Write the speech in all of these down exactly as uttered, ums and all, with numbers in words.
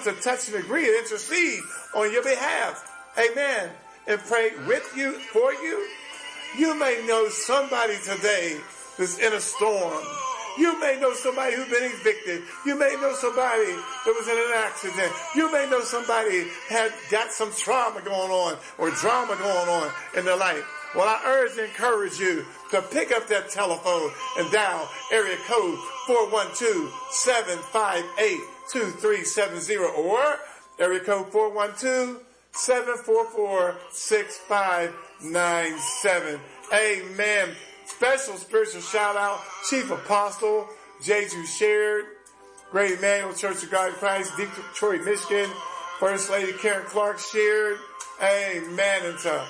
to touch and agree and intercede on your behalf. Amen. And pray with you, for you. You may know somebody today that's in a storm. You may know somebody who's been evicted. You may know somebody that was in an accident. You may know somebody had got some trauma going on or drama going on in their life. Well, I urge and encourage you to pick up that telephone and dial area code four one two, seven five eight, two three seven zero or area code four one two, seven four four, six five nine seven. Amen. Special spiritual shout out, Chief Apostle J J Shared, Great Emmanuel Church of God in Christ, Detroit, Michigan, First Lady Karen Clark Shared. Amen. And to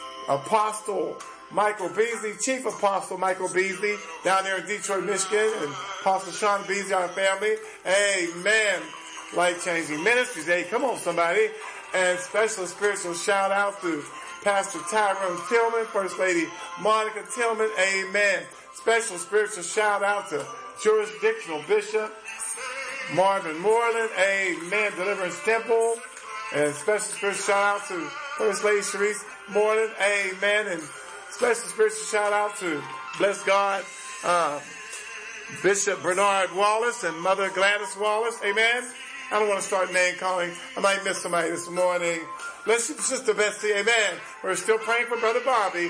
Apostle Michael Beasley, Chief Apostle Michael Beasley, down there in Detroit, Michigan, and Apostle Sean Beasley, our family. Amen. Life-changing ministries. Hey, come on, somebody. And special spiritual shout out to Pastor Tyrone Tillman, First Lady Monica Tillman. Amen. Special spiritual shout out to Jurisdictional Bishop Marvin Moreland. Amen. Deliverance Temple. And special spiritual shout out to First Lady Sharice Moreland. Amen. And special spiritual shout out to, bless God, uh, Bishop Bernard Wallace and Mother Gladys Wallace. Amen. I don't want to start name calling. I might miss somebody this morning. Bless you, Sister Betsy. Amen. We're still praying for Brother Bobby.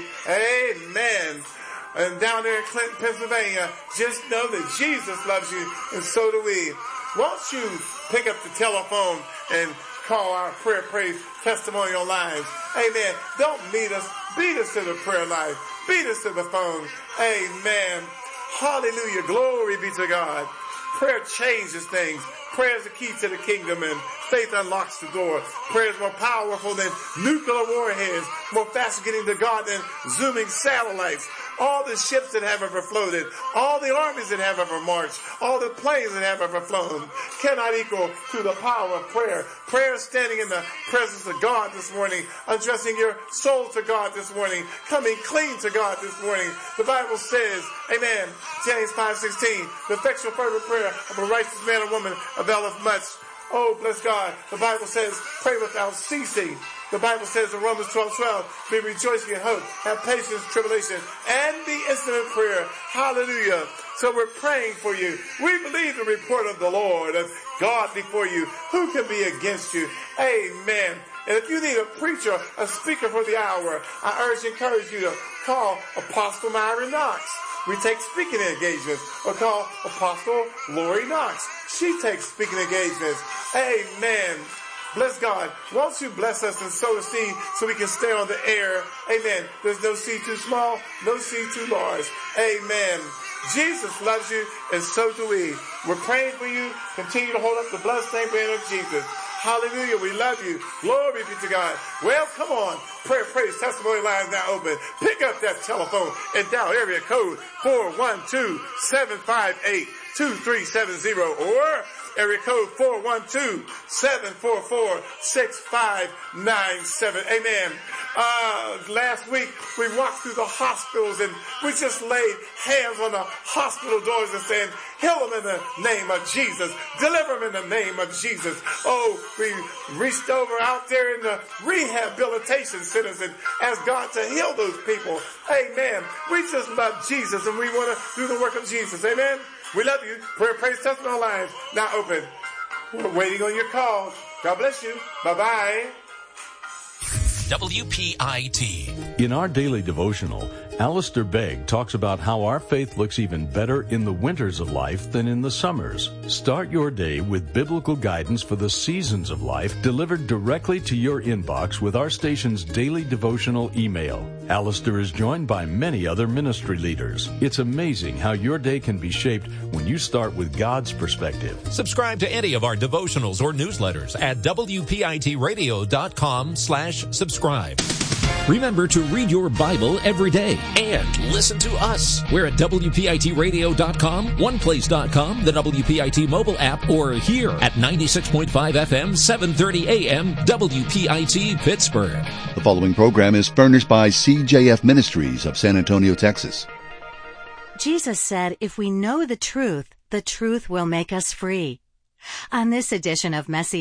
Amen. And down there in Clinton, Pennsylvania, just know that Jesus loves you, and so do we. Won't you pick up the telephone and call our prayer, praise, testimony on lives? Amen. Don't meet us. Beat us to the prayer life. Beat us to the phone. Amen. Hallelujah. Glory be to God. Prayer changes things. Prayer is the key to the kingdom, and faith unlocks the door. Prayer is more powerful than nuclear warheads, more faster getting to God than zooming satellites. All the ships that have ever floated, all the armies that have ever marched, all the planes that have ever flown cannot equal to the power of prayer. Prayer is standing in the presence of God this morning, addressing your soul to God this morning, coming clean to God this morning. The Bible says, amen, James five sixteen, the effectual fervent prayer of a righteous man or woman availeth much. Oh, bless God. The Bible says, pray without ceasing. The Bible says in Romans twelve twelve, be rejoicing in hope, have patience, tribulation, and be instant in prayer. Hallelujah. So we're praying for you. We believe the report of the Lord, of God before you. Who can be against you? Amen. And if you need a preacher, a speaker for the hour, I urge and encourage you to call Apostle Myron Knox. We take speaking engagements. Or call Apostle Lori Knox. She takes speaking engagements. Amen. Bless God. Won't you bless us and sow a seed so we can stay on the air? Amen. There's no seed too small, no seed too large. Amen. Jesus loves you, and so do we. We're praying for you. Continue to hold up the bloodstained banner of Jesus. Hallelujah. We love you. Glory be to God. Well, come on. Prayer, praise, testimony lines now open. Pick up that telephone and dial area code four one two, seven five eight, two three seven zero or area code four one two, seven four four, six five nine seven. Amen. Uh, last week we walked through the hospitals and we just laid hands on the hospital doors and said, heal them in the name of Jesus. Deliver them in the name of Jesus. Oh, we reached over out there in the rehabilitation centers and asked God to heal those people. Amen. We just love Jesus and we want to do the work of Jesus. Amen. We love you. Prayer, praise, testimony lines now open. We're waiting on your calls. God bless you. Bye-bye. W P I T. In our daily devotional, Alistair Begg talks about how our faith looks even better in the winters of life than in the summers. Start your day with biblical guidance for the seasons of life delivered directly to your inbox with our station's daily devotional email. Alistair is joined by many other ministry leaders. It's amazing how your day can be shaped when you start with God's perspective. Subscribe to any of our devotionals or newsletters at W P I T radio dot com slash subscribe. Remember to read your Bible every day and listen to us. We're at W P I T radio dot com, one place dot com, the W P I T mobile app, or here at ninety-six point five F M, seven thirty A M, W P I T Pittsburgh. The following program is furnished by C J F Ministries of San Antonio, Texas. Jesus said, if we know the truth, the truth will make us free. On this edition of Messiah